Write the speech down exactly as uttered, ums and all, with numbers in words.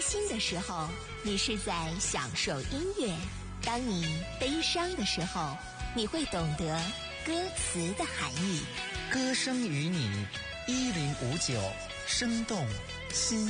心的时候，你是在享受音乐；当你悲伤的时候，你会懂得歌词的含义。 歌声与你，一零五九，生动心